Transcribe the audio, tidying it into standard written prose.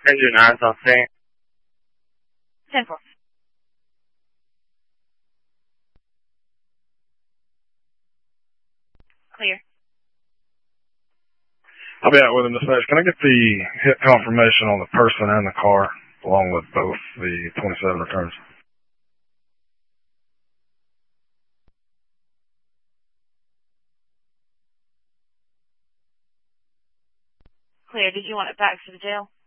Engine 9, South St. 10-4. Clear. I'll be out with him this next. Can I get the hit confirmation on the person and the car, along with both the 27 returns? Clear. Did you want it back to the jail?